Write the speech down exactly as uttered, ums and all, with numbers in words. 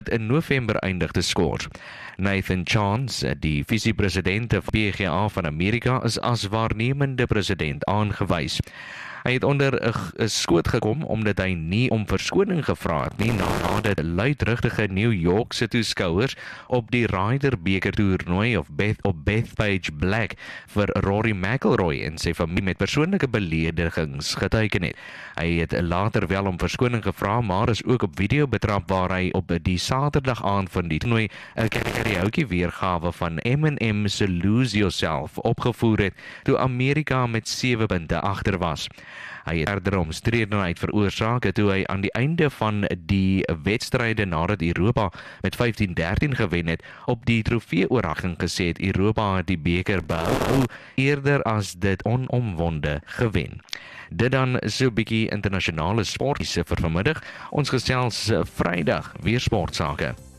in November eindig te skoor. Nathan Chance, die visiepresident van P G A van Amerika, is as waarnemende president aangewys. Hy het onder 'n skoot gekom omdat hy nie om verskoning gevra het nie nadat luidrugtige New Yorkse toeskouers op die Ryder beker toernooi of Beth op Bethpage Black vir Rory McIlroy en sy familie met persoonlike beledigings geteken het. Hy het later wel om verskoning gevra, maar is ook op video betrap waar hy op die Saterdag aand van die toernooi 'n karaoke weergawe van Eminem se Lose Yourself opgevoer het toe Amerika met sewe punte agter was. Hy het verder omstredenheid veroorsaak toe hy aan die einde van die wedstryde nadat Europa met vyftien dertien gewen het, op die trofee-oorhandiging gesê het Europa het die beker behou eerder as dit onomwonde gewen. Dit dan so 'n bietjie internasionale sportiese vir vanmiddag. Ons gesels Vrydag weer sportsake.